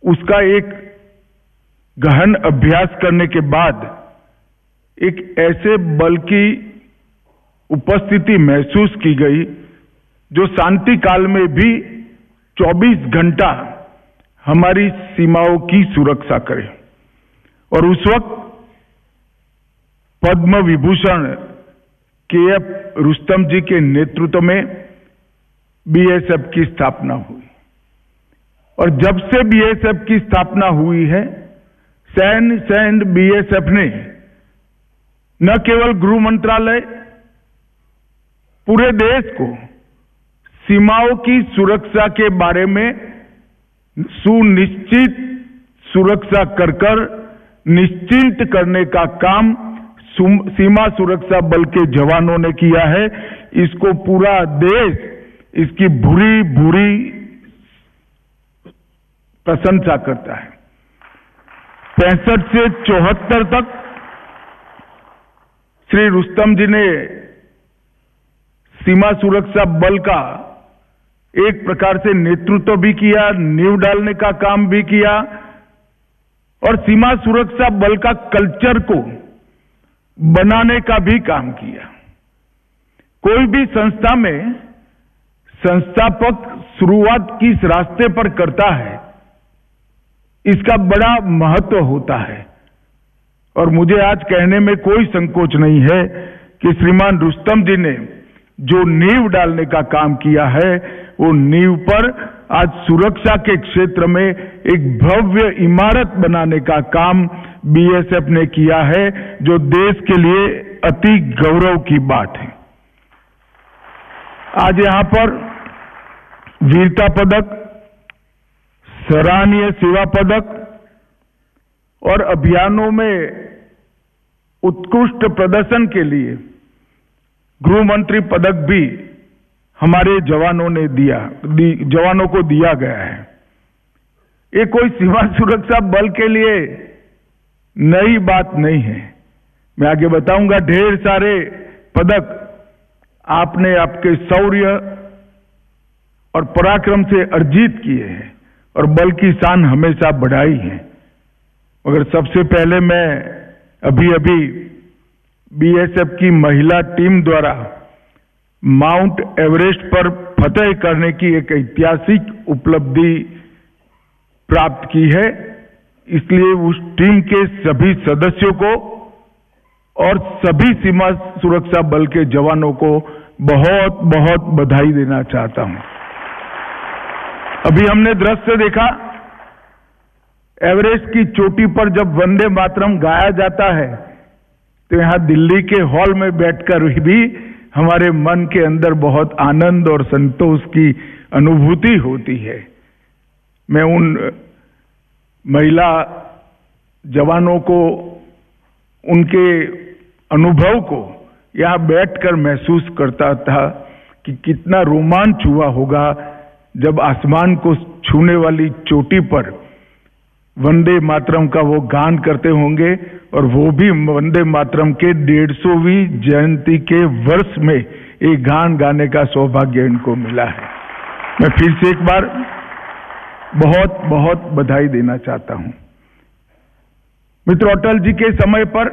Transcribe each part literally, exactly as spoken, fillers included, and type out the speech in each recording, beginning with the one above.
उसका एक गहन अभ्यास करने के बाद एक ऐसे बल की उपस्थिति महसूस की गई जो शांति काल में भी चौबीस घंटा हमारी सीमाओं की सुरक्षा करे। और उस वक्त पद्म विभूषण के एफ रुस्तम जी के नेतृत्व में बीएसएफ की स्थापना हुई। और जब से बीएसएफ की स्थापना हुई है, सैन्य सैन्य बीएसएफ ने न केवल गृह मंत्रालय, पूरे देश को सीमाओं की सुरक्षा के बारे में सुनिश्चित सुरक्षा कर कर निश्चिंत करने का काम सीमा सुरक्षा बल के जवानों ने किया है। इसको पूरा देश इसकी भूरी भूरी प्रशंसा करता है। पैंसठ से चौहत्तर तक श्री रुस्तम जी ने सीमा सुरक्षा बल का एक प्रकार से नेतृत्व भी किया, नींव डालने का काम भी किया और सीमा सुरक्षा बल का कल्चर को बनाने का भी काम किया। कोई भी संस्था में संस्थापक शुरुआत किस रास्ते पर करता है, इसका बड़ा महत्व होता है। और मुझे आज कहने में कोई संकोच नहीं है कि श्रीमान रुस्तम जी ने जो नींव डालने का काम किया है, वो नींव पर आज सुरक्षा के क्षेत्र में एक भव्य इमारत बनाने का काम बीएसएफ ने किया है, जो देश के लिए अति गौरव की बात है। आज यहां पर वीरता पदक, सराहनीय सेवा पदक और अभियानों में उत्कृष्ट प्रदर्शन के लिए गृह मंत्री पदक भी हमारे जवानों ने दिया दी, जवानों को दिया गया है। ये कोई सीमा सुरक्षा बल के लिए नई बात नहीं है। मैं आगे बताऊंगा, ढेर सारे पदक आपने आपके शौर्य और पराक्रम से अर्जित किए हैं और बल की शान हमेशा बढ़ाई है। मगर सबसे पहले मैं अभी अभी बीएसएफ की महिला टीम द्वारा माउंट एवरेस्ट पर फतेह करने की एक ऐतिहासिक उपलब्धि प्राप्त की है, इसलिए उस टीम के सभी सदस्यों को और सभी सीमा सुरक्षा बल के जवानों को बहुत बहुत बधाई देना चाहता हूं। अभी हमने दृश्य देखा, एवरेस्ट की चोटी पर जब वंदे मातरम गाया जाता है तो यहां दिल्ली के हॉल में बैठकर भी हमारे मन के अंदर बहुत आनंद और संतोष की अनुभूति होती है। मैं उन महिला जवानों को, उनके अनुभव को यहां बैठकर महसूस करता था कि कितना रोमांच हुआ होगा जब आसमान को छूने वाली चोटी पर वंदे मातरम का वो गान करते होंगे, और वो भी वंदे मातरम के डेढ़ सौवीं जयंती के वर्ष में एक गान गाने का सौभाग्य इनको मिला है। मैं फिर से एक बार बहुत बहुत बधाई देना चाहता हूं। मित्र, अटल जी के समय पर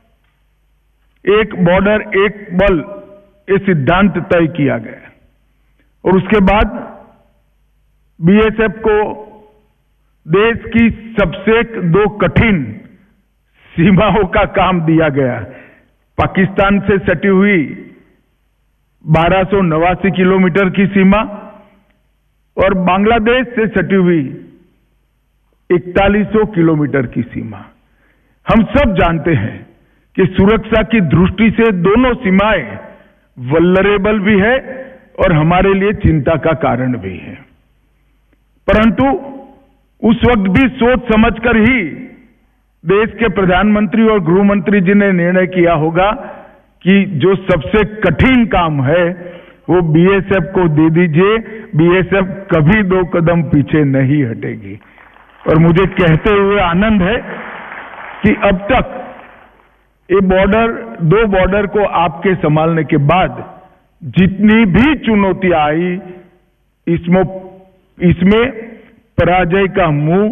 एक बॉर्डर एक बल ये सिद्धांत तय किया गया और उसके बाद बीएसएफ को देश की सबसे दो कठिन सीमाओं का काम दिया गया। पाकिस्तान से सटी हुई बारह सौ नवासी किलोमीटर की सीमा और बांग्लादेश से सटी हुई इकतालीस सौ किलोमीटर की सीमा। हम सब जानते हैं कि सुरक्षा की दृष्टि से दोनों सीमाएं वल्नरेबल भी है और हमारे लिए चिंता का कारण भी है, परंतु उस वक्त भी सोच समझकर ही देश के प्रधानमंत्री और गृह मंत्री जी ने निर्णय किया होगा कि जो सबसे कठिन काम है वो बीएसएफ को दे दीजिए। बीएसएफ कभी दो कदम पीछे नहीं हटेगी। और मुझे कहते हुए आनंद है कि अब तक ये बॉर्डर, दो बॉर्डर को आपके संभालने के बाद जितनी भी चुनौतियां आई, इसमें इसमें पराजय का मुंह